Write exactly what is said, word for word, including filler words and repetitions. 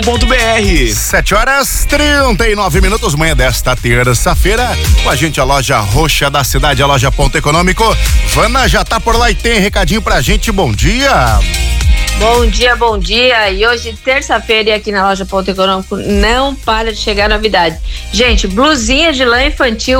Ponto B R. Sete horas trinta e nove minutos, manhã desta terça-feira. Com a gente a loja roxa da cidade, a loja Ponto Econômico. Vana já tá por lá e tem recadinho pra gente. Bom dia. Bom dia, bom dia. E hoje, terça-feira, e aqui na loja Ponto Econômico não para de chegar novidade. Gente, blusinha de lã infantil